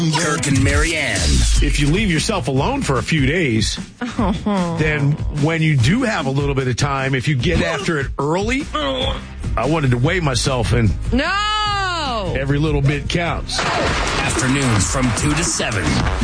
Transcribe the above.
Kirk and Marianne. If you leave yourself alone for a few days, then when you do have a little bit of time, if you get after it early, I wanted to weigh myself, and No! every little bit counts. Afternoons from 2 to 7.